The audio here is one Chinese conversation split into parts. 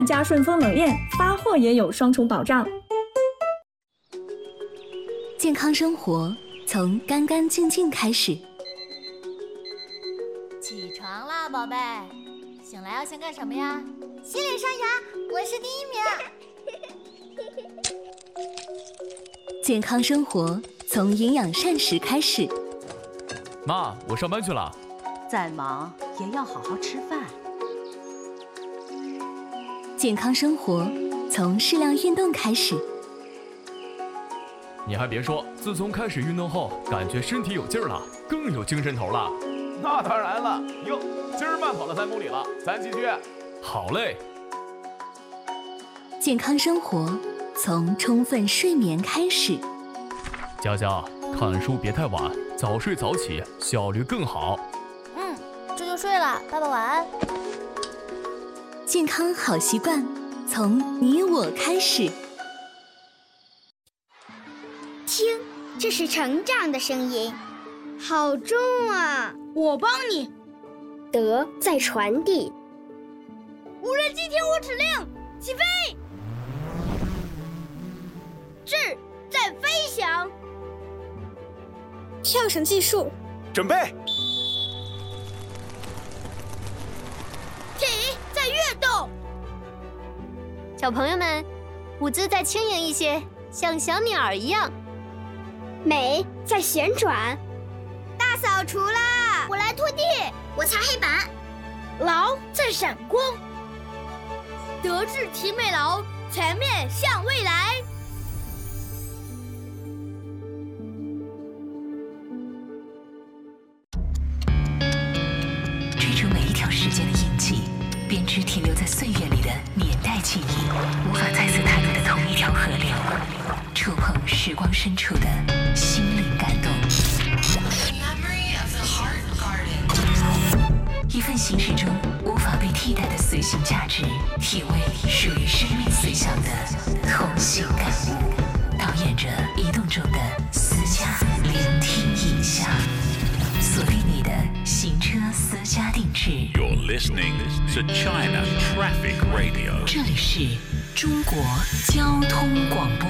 加顺丰冷链，发货也有双重保障。 健康生活从干干净净开始。 起床啦，宝贝！醒来要先干什么呀？ 洗脸刷牙，我是第1名。 健康生活从营养膳食开始。 妈，我上班去了。 再忙也要好好吃饭。 健康生活从适量运动开始。 你还别说，自从开始运动后，感觉身体有劲儿了，更有精神头了。 那当然了，哟，今儿慢跑了3公里了，咱继续。 好嘞。 健康生活从充分睡眠开始。 佳佳，看书别太晚，早睡早起，效率更好。 这就睡了，爸爸晚安。 健康好习惯从你我开始。 听，这是成长的声音，好重啊！ 我帮你。 德在传递。 无人机听我指令，起飞！智在飞翔。 跳绳计数， 准备。 体在跃动。 小朋友们，舞姿再轻盈一些，像小鸟一样。 美在旋转。 大扫除啦！我来拖地， 我擦黑板。 劳在闪光。德智体美劳，全面向未来。 追逐每一条时间的印记，编织停留在岁月里的年代记忆，无法再次踏入的同一条河流，触碰时光深处的心灵感动。一份行驶中无法被替代的随行价值，体味属于生命随想的同行感悟，导演着移动中的私家聆听影像，锁定你的行车私家定制。 You're listening to China Traffic Radio。 这里是中国交通广播。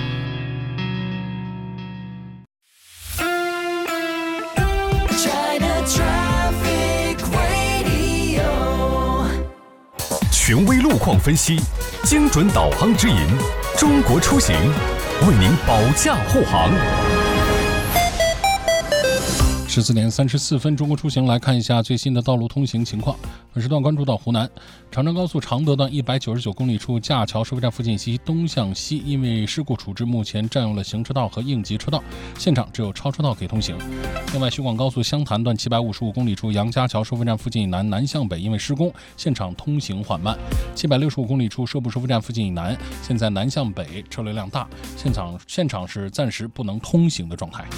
权威路况分析，精准导航指引，中国出行为您保驾护航。 14点34分，中国出行来看一下最新的道路通行情况。本时段关注到湖南长江高速常德段199公里处架桥收费站附近西东向西，因为事故处置，目前占用了行车道和应急车道，现场只有超车道可以通行。另外，徐广高速湘潭段755公里处杨家桥收费站附近以南南向北，因为施工，现场通行缓慢。765公里处社部收费站附近以南，现在南向北车流量大，现场是暂时不能通行的状态。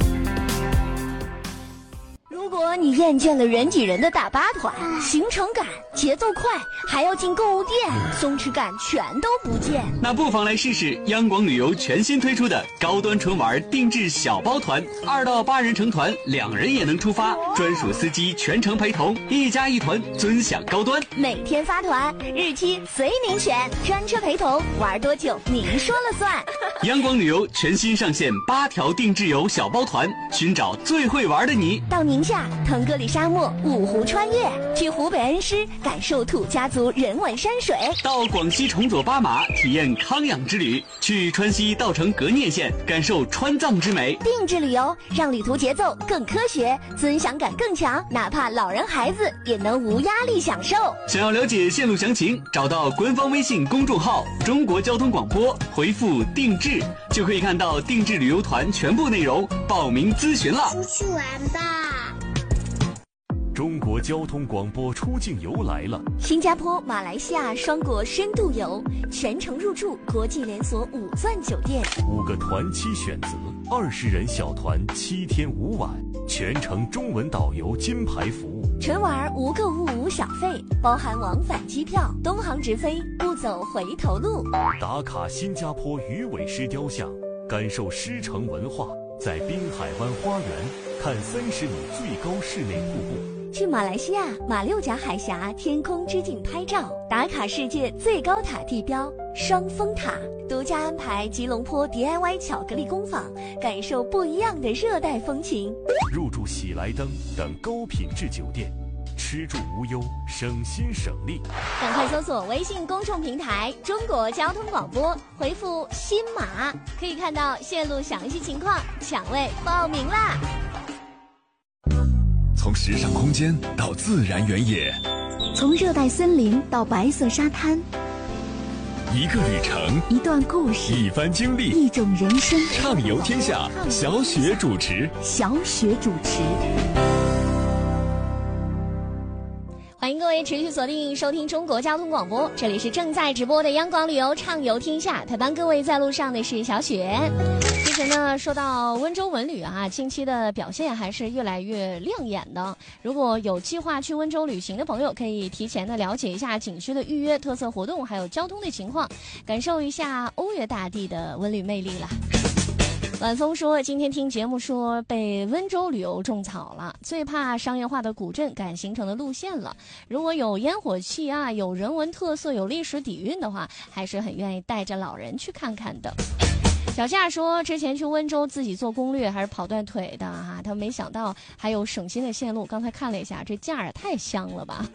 如果你厌倦了人挤人的大巴团，行程赶、节奏快，还要进购物店，松弛感全都不见， 那不妨来试试央广旅游全新推出的高端纯玩定制小包团，2到8人成团，2人也能出发，专属司机全程陪同，1加1团尊享高端。 每天发团，日期随您选，专车陪同，玩多久您说了算。 央广旅游全新上线8条定制游小包团，寻找最会玩的你。 到宁夏腾格里沙漠5湖穿越，去湖北恩施感受土家族人文山水， 到广西崇左巴马体验康养之旅，去川西稻城革聂县感受川藏之美。 定制旅游让旅途节奏更科学，尊享感更强，哪怕老人孩子也能无压力享受。 想要了解线路详情，找到官方微信公众号中国交通广播，回复定制就可以看到定制旅游团全部内容，报名咨询了。 出去玩吧。 中国交通广播出境游来了！ 新加坡、马来西亚双国深度游，全程入住国际连锁5钻酒店 ，5个团期选择，20人小团，7天5晚，全程中文导游金牌服务。 纯玩无购物无小费，包含往返机票，东航直飞，不走回头路。 打卡新加坡鱼尾狮雕像，感受狮城文化，在滨海湾花园看30米最高室内瀑布。 去马来西亚马六甲海峡天空之镜拍照，打卡世界最高塔地标双峰塔，独家安排吉隆坡 DIY 巧克力工坊，感受不一样的热带风情。 入住喜来登等高品质酒店，吃住无忧，省心省力。 赶快搜索微信公众平台中国交通广播，回复新马，可以看到线路详细情况，抢位报名啦！ 从时尚空间到自然原野， 从热带森林到白色沙滩， 一个旅程， 一段故事， 一番经历， 一种人生。 畅游天下，小雪主持。 欢迎各位持续锁定收听中国交通广播，这里是正在直播的央广旅游畅游天下，陪伴各位在路上的是小雪。其实呢，说到温州文旅啊，近期的表现还是越来越亮眼的。如果有计划去温州旅行的朋友，可以提前的了解一下景区的预约、特色活动，还有交通的情况，感受一下欧越大地的文旅魅力了。晚风说，今天听节目说被温州旅游种草了，最怕商业化的古镇赶行程的路线了。如果有烟火气啊，有人文特色，有历史底蕴的话，还是很愿意带着老人去看看的。小夏说，之前去温州自己做攻略还是跑断腿的啊，他没想到还有省心的线路。刚才看了一下，这价也太香了吧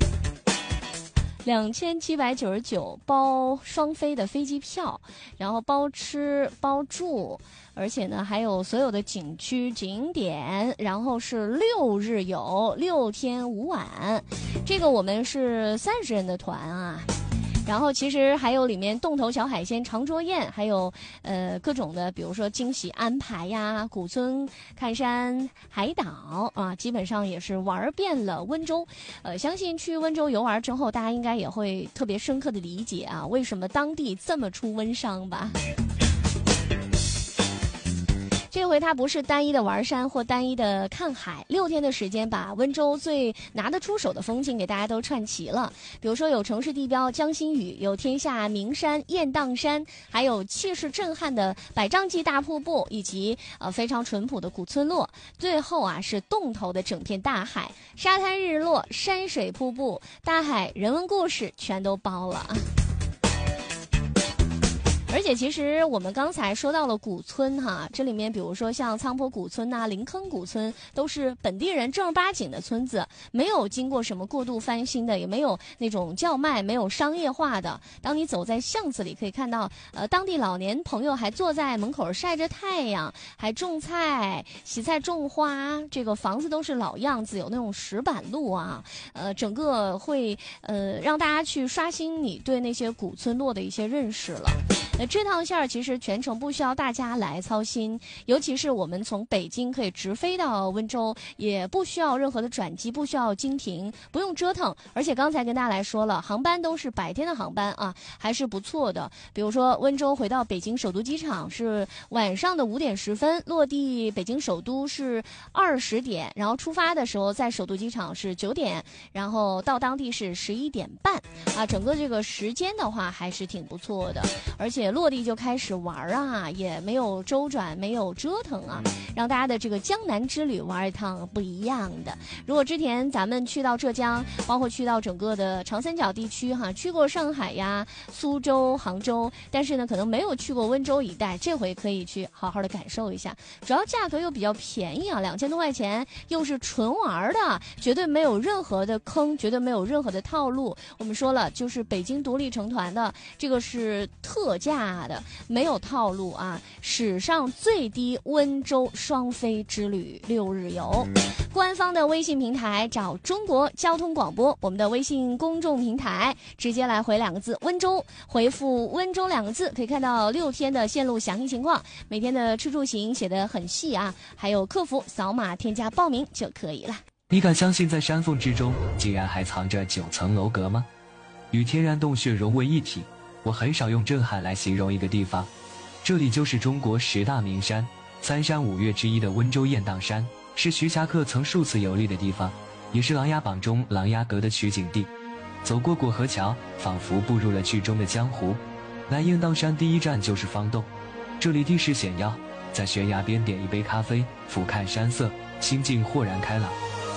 ！2799包双飞的飞机票，然后包吃包住，而且呢还有所有的景区景点，然后是6日游，6天5晚。这个我们是30人的团啊。然后其实还有里面洞头小海鲜、长桌宴，还有各种的，比如说惊喜安排呀、古村看山、海岛啊，基本上也是玩遍了温州。相信去温州游玩之后，大家应该也会特别深刻的理解啊，为什么当地这么出温商吧。这回它不是单一的玩山或单一的看海，6天的时间把温州最拿得出手的风景给大家都串齐了。比如说有城市地标江心屿，有天下名山雁荡山，还有气势震撼的百丈级大瀑布，以及非常淳朴的古村落。最后啊是洞头的整片大海，沙滩日落、山水瀑布、大海人文故事全都包了。而且其实我们刚才说到了古村哈，这里面比如说像苍坡古村呐、林坑古村，都是本地人正儿八经的村子，没有经过什么过度翻新的，也没有那种叫卖，没有商业化的。当你走在巷子里，可以看到当地老年朋友还坐在门口晒着太阳，还种菜、洗菜、种花。这个房子都是老样子，有那种石板路啊，整个会让大家去刷新你对那些古村落的一些认识了。这趟线其实全程不需要大家来操心，尤其是我们从北京可以直飞到温州，也不需要任何的转机，不需要经停，不用折腾。而且刚才跟大家来说了，航班都是白天的航班啊，还是不错的。比如说温州回到北京首都机场是晚上的5点10分，落地北京首都是20点，然后出发的时候在首都机场是9点，然后到当地是11点半啊，整个这个时间的话还是挺不错的。而且落地就开始玩啊，也没有周转，没有折腾啊，让大家的这个江南之旅玩一趟不一样的。如果之前咱们去到浙江，包括去到整个的长三角地区哈，去过上海呀、苏州、杭州，但是呢可能没有去过温州一带，这回可以去好好的感受一下。主要价格又比较便宜啊，2000多块钱，又是纯玩的，绝对没有任何的坑，绝对没有任何的套路。我们说了，就是北京独立成团的，这个是特价的，没有套路啊！史上最低温州双飞之旅6日游，官方的微信平台找中国交通广播，我们的微信公众平台直接来回2个字温州，回复温州2个字，可以看到6天的线路详细情况，每天的吃住行写得很细啊，还有客服扫码添加报名就可以了。 你敢相信在山缝之中竟然还藏着9层楼阁吗？与天然洞穴融为一体，我很少用震撼来形容一个地方，这里就是中国10大名山3山5岳之一的温州雁荡山，是徐霞客曾数次游历的地方，也是《琅琊榜》中琅琊阁的取景地。走过过河桥，仿佛步入了剧中的江湖。来雁荡山第一站就是方洞，这里地势险要，在悬崖边点一杯咖啡，俯瞰山色，心境豁然开朗。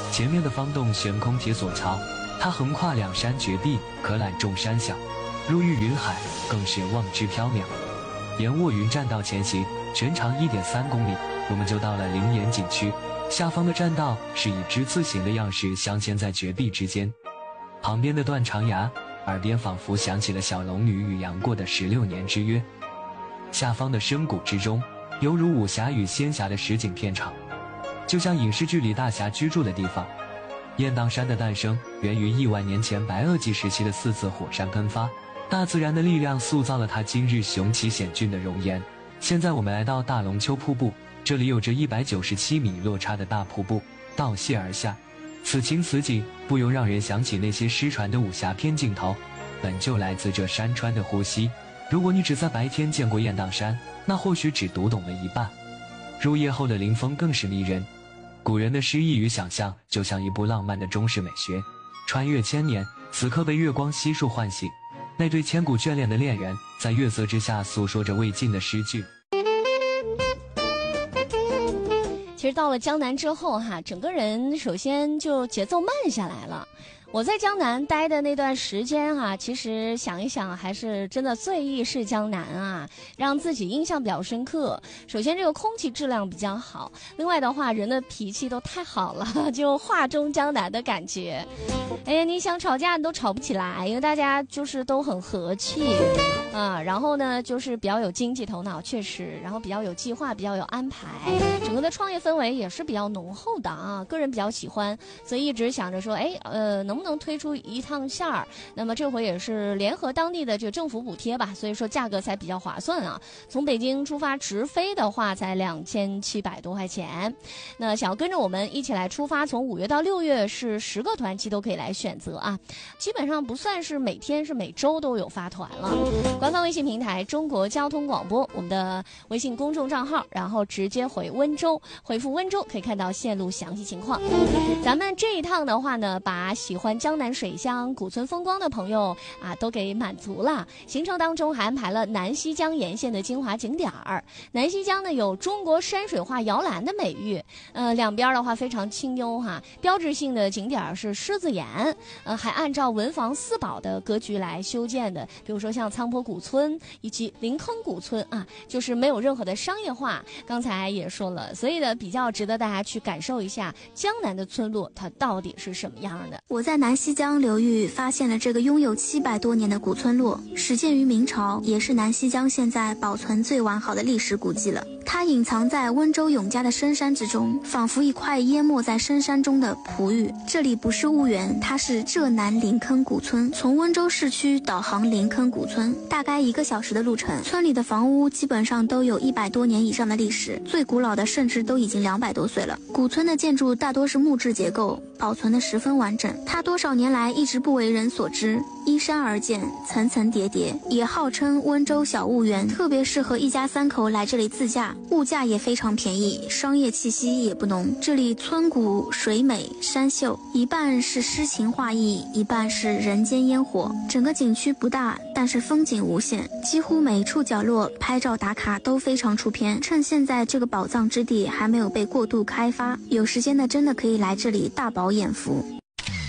前面的方洞悬空铁索桥，它横跨两山绝壁，可览众山小，入玉云海，更是望之缥缈。沿卧云栈道前行，全长1.3公里，我们就到了灵岩景区。下方的栈道是以之字形的样式镶嵌在绝壁之间，旁边的断肠崖，耳边仿佛响起了小龙女与杨过的16年之约。下方的深谷之中，犹如武侠与仙侠的实景片场，就像影视剧里大侠居住的地方。雁荡山的诞生源于1万年前白垩纪时期的4次火山喷发，大自然的力量塑造了它今日雄奇险峻的容颜。现在我们来到大龙湫瀑布，这里有着197米落差的大瀑布倒泻而下，此情此景不由让人想起那些失传的武侠片镜头，本就来自这山川的呼吸。如果你只在白天见过雁荡山，那或许只读懂了一半。入夜后的林峰更是迷人，古人的诗意与想象就像一部浪漫的中式美学，穿越千年，此刻被月光悉数唤醒。那对千古眷恋的恋人，在月色之下诉说着未尽的诗句。 其实到了江南之后哈，整个人首先就节奏慢下来了。我在江南待的那段时间啊，其实想一想还是真的最忆是江南啊，让自己印象比较深刻。首先这个空气质量比较好，另外的话人的脾气都太好了，就画中江南的感觉。哎呀，你想吵架你都吵不起来，因为大家就是都很和气啊。然后呢，就是比较有经济头脑，确实，然后比较有计划，比较有安排，整个的创业氛围也是比较浓厚的啊。个人比较喜欢，所以一直想着说，能不能推出一趟线儿？那么这回也是联合当地的这个政府补贴吧，所以说价格才比较划算啊。从北京出发直飞的话，才2700多块钱。那想要跟着我们一起来出发，从5月到6月是10个团期都可以来选择啊。基本上不算是每天，是每周都有发团了。官方微信平台中国交通广播，我们的微信公众账号，然后直接回温州，回复温州可以看到线路详细情况。咱们这一趟的话呢，把喜欢江南水乡古村风光的朋友啊都给满足了。行程当中还安排了南溪江沿线的精华景点儿。南溪江呢有中国山水画摇篮的美誉，两边的话非常清幽哈。标志性的景点是狮子岩，还按照文房四宝的格局来修建的，比如说像苍坡古村以及林坑古村啊，就是没有任何的商业化。刚才也说了，所以呢比较值得大家去感受一下江南的村落它到底是什么样的。 我在南溪江流域发现了这个拥有700多年的古村落，始建于明朝，也是南溪江现在保存最完好的历史古迹了。它隐藏在温州永嘉的深山之中，仿佛一块淹没在深山中的璞玉。这里不是婺源，它是浙南林坑古村。从温州市区导航林坑古村，大概1个小时的路程。村里的房屋基本上都有100多年以上的历史，最古老的甚至都已经200多岁了。古村的建筑大多是木质结构，保存得十分完整。它多少年来一直不为人所知，依山而建，层层叠叠，也号称温州小婺源，特别适合一家3口来这里自驾，物价也非常便宜，商业气息也不浓。这里村古水美山秀，一半是诗情画意，一半是人间烟火。整个景区不大，但是风景无限，几乎每处角落拍照打卡都非常出片。趁现在这个宝藏之地还没有被过度开发，有时间的真的可以来这里大饱眼福。